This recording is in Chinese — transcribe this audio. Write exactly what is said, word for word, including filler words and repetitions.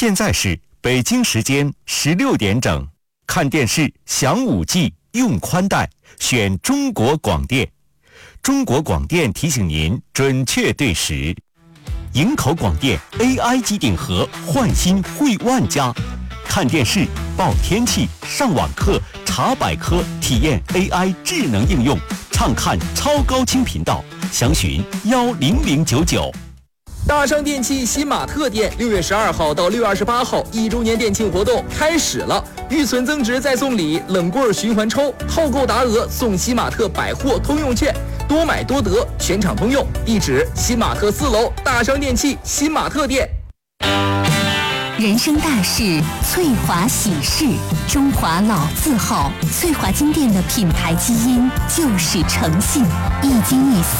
现在是北京时间十六点整，看电视享五 G 用宽带，选中国广电。中国广电提醒您准确对时。营口广电 A I 机顶盒换新惠万家。看电视、报天气、上网课、查百科，体验 A I 智能应用，畅看超高清频道，详询幺零零九九。 大商电器新玛特店六月十二号到六月二十八号一周年店庆活动开始了，预存增值再送礼，冷棍循环抽，套购达额送新玛特百货通用券，多买多得，全场通用。地址：新玛特四楼大商电器新玛特店。 人生大事，翠华喜事，中华老字号，翠华金店的品牌基因就是诚信，一金一